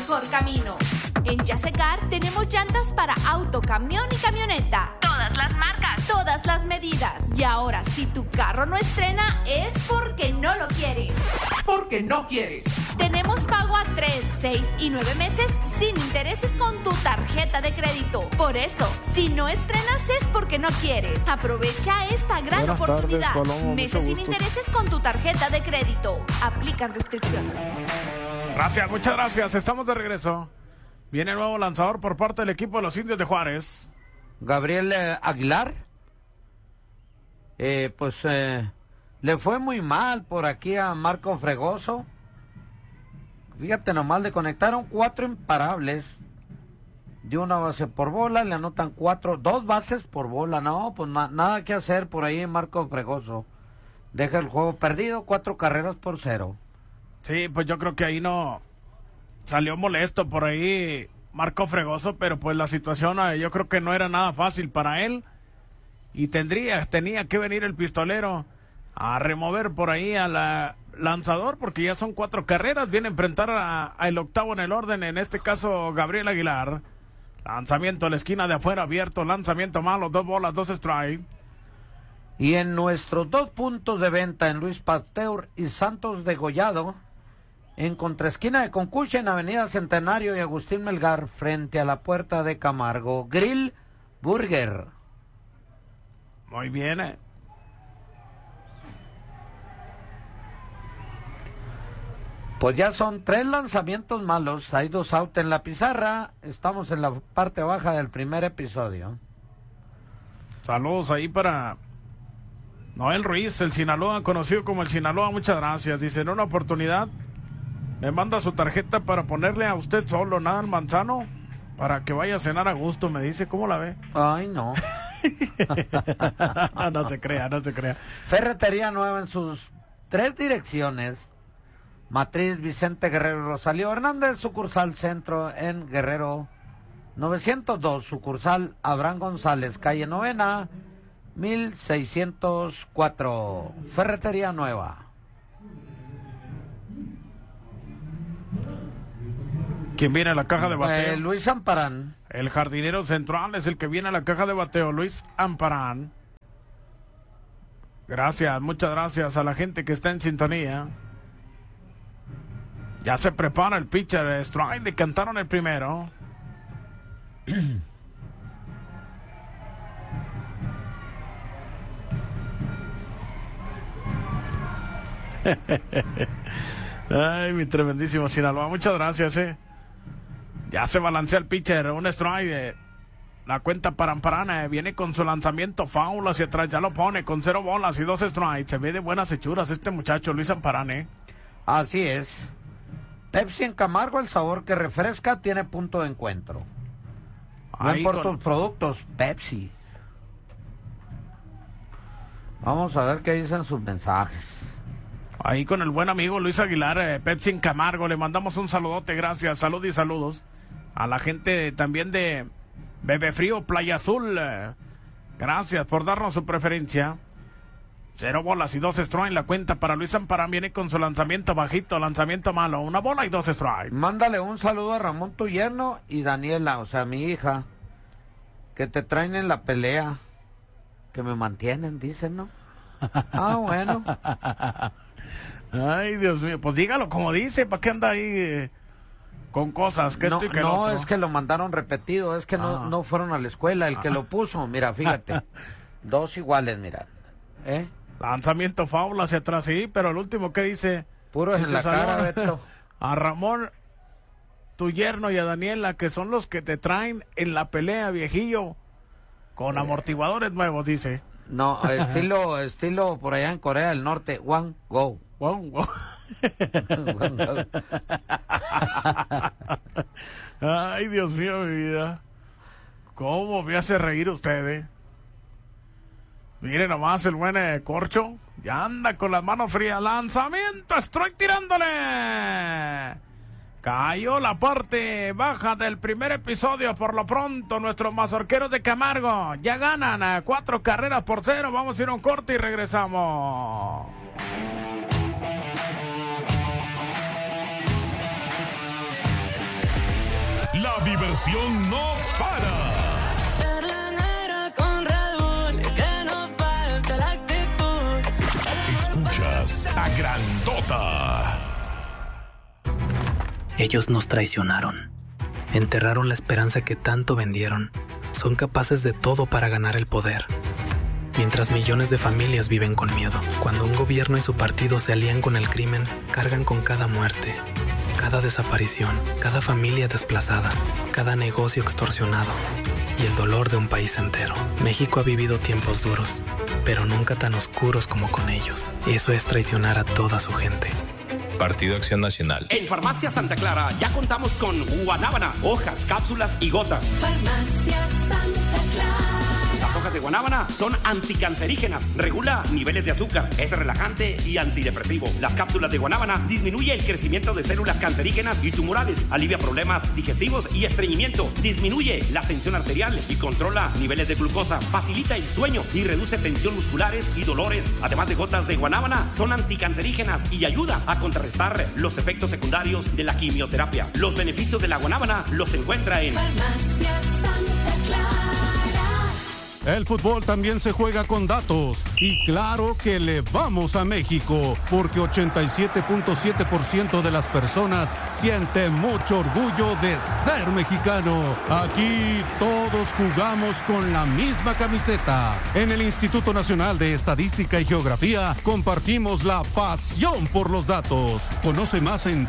mejor camino. En Yasecar tenemos llantas para auto, camión y camioneta. Todas las marcas, todas las medidas. Y ahora, si tu carro no estrena, es porque no lo quieres. Porque no quieres. Tenemos pago a 3, 6 y 9 meses sin intereses con tu tarjeta de crédito. Por eso, si no estrenas es porque no quieres. Aprovecha esta gran Buenas oportunidad. tardes, Paloma, Meses sin mucho gusto. intereses con tu tarjeta de crédito. Aplican restricciones. Gracias, muchas gracias. Estamos de regreso. Viene el nuevo lanzador por parte del equipo de los Indios de Juárez. Gabriel Aguilar. Le fue muy mal por aquí a Marco Fregoso. Fíjate nomás, le conectaron 4 imparables. Dio una base por bola, le anotan 2 bases por bola. No, pues nada que hacer por ahí Marco Fregoso. Deja el juego perdido, 4 carreras por 0. Sí, pues yo creo que ahí no salió molesto por ahí Marco Fregoso, pero pues la situación yo creo que no era nada fácil para él y tenía que venir el pistolero a remover por ahí al lanzador porque ya son 4 carreras, viene a enfrentar a el octavo en el orden, en este caso Gabriel Aguilar. Lanzamiento a la esquina de afuera abierto, lanzamiento malo, 2 bolas, 2 strikes. Y en nuestros 2 puntos de venta en Luis Pasteur y Santos Degollado, en contraesquina de Concuche, en Avenida Centenario y Agustín Melgar, frente a la puerta de Camargo, Grill Burger. Muy bien, Pues ya son 3 lanzamientos malos, hay 2 out en la pizarra, estamos en la parte baja del primer episodio. Saludos ahí para Noel Ruiz, el Sinaloa, conocido como el Sinaloa, muchas gracias. Dice, en una oportunidad me manda su tarjeta para ponerle a usted solo, nada al Manzano, para que vaya a cenar a gusto, me dice, ¿cómo la ve? Ay, no. No se crea, no se crea. Ferretería Nueva en sus 3 direcciones. Matriz Vicente Guerrero Rosalío Hernández, sucursal Centro en Guerrero 902, sucursal Abraham González, calle Novena, 1604, Ferretería Nueva. ¿Quién viene a la caja de bateo? Luis Amparán. El jardinero central es el que viene a la caja de bateo, Luis Amparán. Gracias, muchas gracias a la gente que está en sintonía. Ya se prepara el pitcher, strike, le cantaron el primero. Ay, mi tremendísimo Sinaloa, muchas gracias, Ya se balancea el pitcher, un strike, la cuenta para Amparana, viene con su lanzamiento foul hacia atrás, ya lo pone con 0 bolas y 2 strikes, se ve de buenas hechuras este muchacho, Luis Amparán, Así es. Pepsi en Camargo, el sabor que refresca, tiene punto de encuentro. Ven por tus productos, Pepsi. Vamos a ver qué dicen sus mensajes. Ahí con el buen amigo Luis Aguilar, Pepsi en Camargo, le mandamos un saludote, gracias, salud y saludos. A la gente también de Bebe Frío, Playa Azul, gracias por darnos su preferencia. 0 bolas y 2 strikes, la cuenta para Luis Amparán, viene con su lanzamiento bajito, lanzamiento malo, 1 bola y 2 strikes. Mándale un saludo a Ramón, tu yerno, y Daniela, o sea, mi hija, que te traen en la pelea, que me mantienen, dicen, ¿no? Ah, bueno. Ay, Dios mío, pues dígalo como dice, ¿para qué anda ahí con cosas? Que esto y que no, otro? es que lo mandaron repetido, es que no fueron a la escuela, el que lo puso, mira, fíjate, 2 iguales, mira, Lanzamiento foul hacia atrás, sí, pero el último, ¿qué dice? Puros en la cara, Beto. A Ramón, tu yerno, y a Daniela, que son los que te traen en la pelea, viejillo, con amortiguadores nuevos, dice. No, estilo por allá en Corea del Norte, one go. One go. Ay, Dios mío, mi vida. ¿Cómo me hace reír usted, Mire nomás el buen Corcho. Ya anda con las manos frías. Lanzamiento, strike tirándole. Cayó la parte baja del primer episodio. Por lo pronto, nuestros mazorqueros de Camargo ya ganan 4 carreras por 0. Vamos a ir a un corte y regresamos. La diversión no para. Escuchas a Grandota. Ellos nos traicionaron. Enterraron la esperanza que tanto vendieron. Son capaces de todo para ganar el poder. Mientras millones de familias viven con miedo. Cuando un gobierno y su partido se alían con el crimen, cargan con cada muerte, cada desaparición, cada familia desplazada, cada negocio extorsionado y el dolor de un país entero. México ha vivido tiempos duros, pero nunca tan oscuros como con ellos. Eso es traicionar a toda su gente. Partido Acción Nacional. En Farmacia Santa Clara ya contamos con guanábana, hojas, cápsulas y gotas. Farmacia Santa Clara. Las hojas de guanábana son anticancerígenas, regula niveles de azúcar, es relajante y antidepresivo. Las cápsulas de guanábana disminuye el crecimiento de células cancerígenas y tumorales, alivia problemas digestivos y estreñimiento, disminuye la tensión arterial y controla niveles de glucosa, facilita el sueño y reduce tensión musculares y dolores. Además de gotas de guanábana, son anticancerígenas y ayuda a contrarrestar los efectos secundarios de la quimioterapia. Los beneficios de la guanábana los encuentra en Farmacia Santa Clara. El fútbol también se juega con datos y claro que le vamos a México porque 87.7% de las personas siente mucho orgullo de ser mexicano. Aquí todos jugamos con la misma camiseta. En el Instituto Nacional de Estadística y Geografía compartimos la pasión por los datos. Conoce más en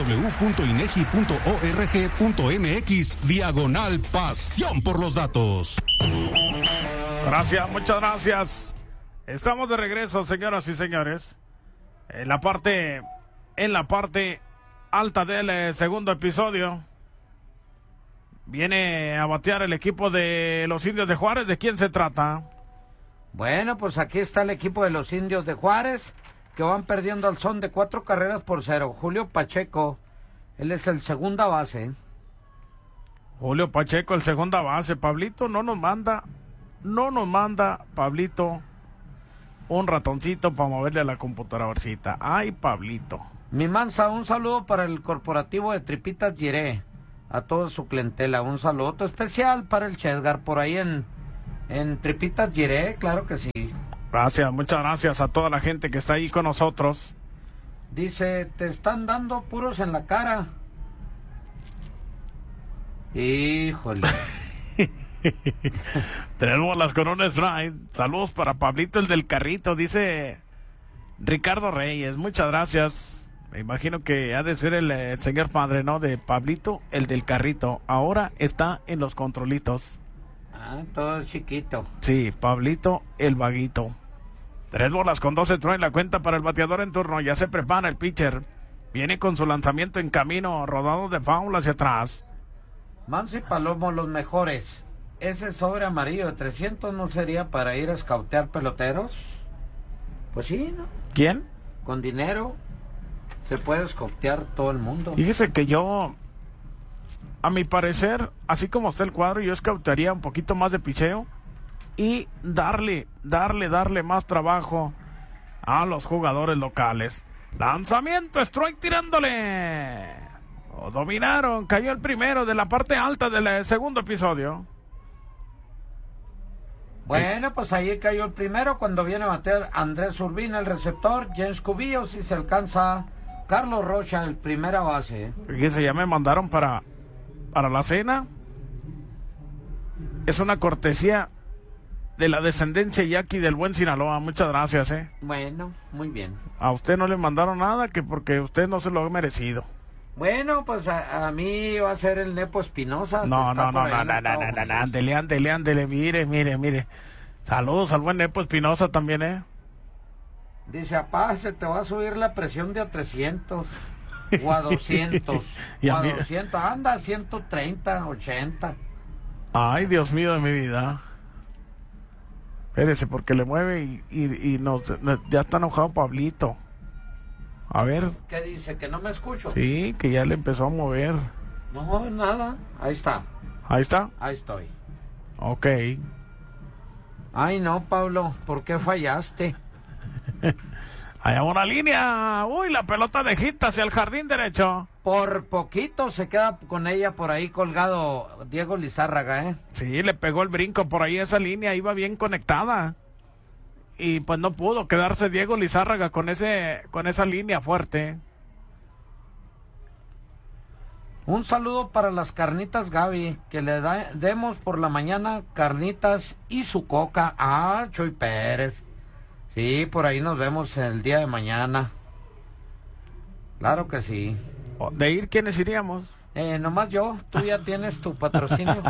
www.inegi.org.mx/pasión por los datos. Gracias, muchas gracias. Estamos de regreso, señoras y señores. En la parte alta del segundo episodio. Viene a batear el equipo de los Indios de Juárez. ¿De quién se trata? Bueno, pues aquí está el equipo de los Indios de Juárez, que van perdiendo al son de 4-0. Julio Pacheco, él es el segunda base. Julio Pacheco, el segunda base. Pablito no nos manda, Pablito, un ratoncito para moverle a la computadorcita. Ay, Pablito. Mi Mansa, un saludo para el corporativo de Tripitas Giré, a toda su clientela. Un saludo especial para el Chesgar por ahí en Tripitas Giré, claro que sí. Gracias, muchas gracias a toda la gente que está ahí con nosotros. Dice, te están dando puros en la cara. Híjole. 3 bolas con un strike. Saludos para Pablito, el del carrito, dice Ricardo Reyes. Muchas gracias. Me imagino que ha de ser el señor padre, ¿no? De Pablito, el del carrito. Ahora está en los controlitos. Ah, todo chiquito. Sí, Pablito, el vaguito. 3 bolas con 12 strikes la cuenta para el bateador en turno. Ya se prepara el pitcher. Viene con su lanzamiento en camino, rodado de foul hacia atrás. Manso y Palomo, los mejores. ¿Ese sobre amarillo de 300 no sería para ir a escautear peloteros? Pues sí, ¿no? ¿Quién? Con dinero se puede escautear todo el mundo. Fíjese que yo, a mi parecer, así como está el cuadro, yo escautearía un poquito más de picheo y darle más trabajo a los jugadores locales. Lanzamiento, strike tirándole. Dominaron, cayó el primero de la parte alta del segundo episodio. Bueno, pues ahí cayó el primero cuando viene a bater Andrés Urbina, el receptor, James Cubillos, y se alcanza Carlos Rocha, el primera base. Fíjese, ya me mandaron para la cena. Es una cortesía de la descendencia yaqui del buen Sinaloa. Muchas gracias, Bueno, muy bien. A usted no le mandaron nada, que porque usted no se lo ha merecido. Bueno, pues a mí va a ser el Nepo Espinosa. No, ándele, mire. Saludos al buen Nepo Espinosa también, Dice, apá, se te va a subir la presión de a 300 o a 200. Y o a a mí... 200, anda, 130, 80. Ay, Dios mío de mi vida. Espérese, porque le mueve y ya está enojado Pablito. A ver. ¿Qué dice? ¿Que no me escucho? Sí, que ya le empezó a mover. No, nada. Ahí está. ¿Ahí está? Ahí estoy. Ok. Ay, no, Pablo, ¿por qué fallaste? Hay una línea. Uy, la pelota de hit hacia el jardín derecho. Por poquito se queda con ella por ahí colgado Diego Lizárraga, ¿eh? Sí, le pegó el brinco por ahí, esa línea iba bien conectada. Y pues no pudo quedarse Diego Lizárraga con esa línea fuerte. Un saludo para las carnitas Gaby, que le demos por la mañana carnitas y su coca. Ah, Chuy Pérez. Sí, por ahí nos vemos el día de mañana. Claro que sí. ¿De ir quiénes iríamos? Nomás yo, tú ya tienes tu patrocinio.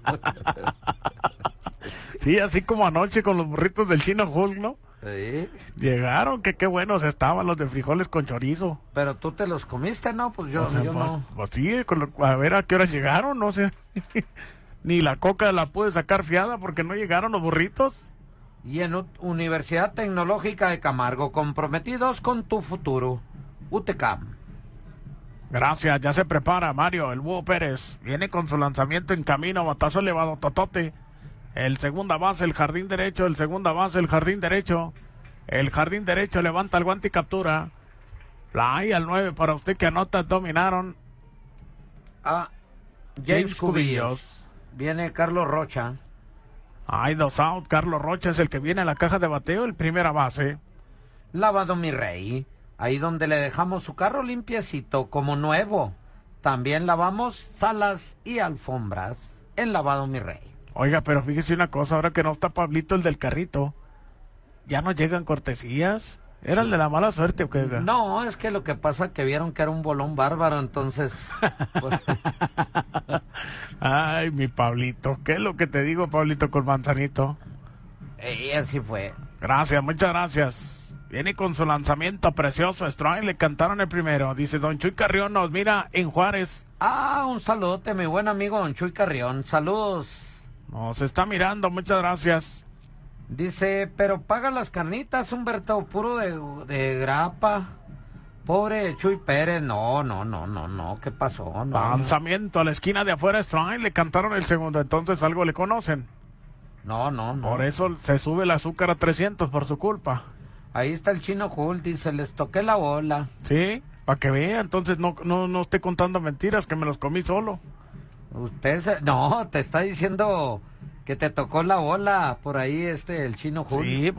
Sí, así como anoche con los burritos del Chino Hulk, ¿no? Sí. Llegaron, que qué buenos estaban los de frijoles con chorizo. Pero tú te los comiste, ¿no? Pues yo, O sea, yo pues, no. pues sí, a ver a qué horas llegaron, no sé. Ni la coca la pude sacar fiada porque no llegaron los burritos. Y en Universidad Tecnológica de Camargo, comprometidos con tu futuro. UTECAM. Gracias, ya se prepara Mario, el Búho Pérez. Viene con su lanzamiento en camino, batazo elevado, totote. El segunda base, el jardín derecho, el segunda base, el jardín derecho. El jardín derecho levanta el guante y captura. Fly al 9 para usted que anota, dominaron. James Cubillos. Viene Carlos Rocha. Hay 2 out, Carlos Rocha es el que viene a la caja de bateo, el primera base. Lavado mi rey. Ahí donde le dejamos su carro limpiecito, como nuevo. También lavamos salas y alfombras en Lavado mi rey. Oiga, pero fíjese una cosa, ahora que no está Pablito el del carrito, ¿ya no llegan cortesías? ¿Era el de la mala suerte o qué? No, es que lo que pasa es que vieron que era un bolón bárbaro, entonces... Pues... Ay, mi Pablito, ¿qué es lo que te digo, Pablito, con Manzanito? Así fue. Gracias, muchas gracias. Viene con su lanzamiento precioso, strike, le cantaron el primero. Dice don Chuy Carrión, nos mira en Juárez. Un saludote, mi buen amigo don Chuy Carrión, saludos. Nos está mirando, muchas gracias. Dice, pero paga las carnitas, Humberto, puro de grapa. Pobre Chuy Pérez, no, ¿qué pasó? No, Lanzamiento a la esquina de afuera, strike, le cantaron el segundo, entonces algo le conocen. No. Por eso se sube el azúcar a 300 por su culpa. Ahí está el Chino Hulk, dice, les toqué la bola. Sí, para que vea, entonces no esté contando mentiras, que me los comí solo. No, te está diciendo que te tocó la bola por ahí el Chino Hulk. Sí,